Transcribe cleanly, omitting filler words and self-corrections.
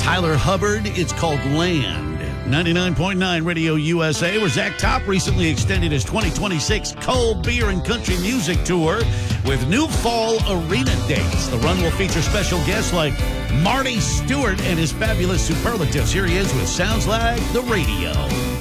Tyler Hubbard. It's called Land. 99.9 Radio USA, where Zach Top recently extended his 2026 Cold Beer and Country Music Tour with new fall arena dates. The run will feature special guests like Marty Stewart and his fabulous superlatives. Here he is with Sounds Like the Radio.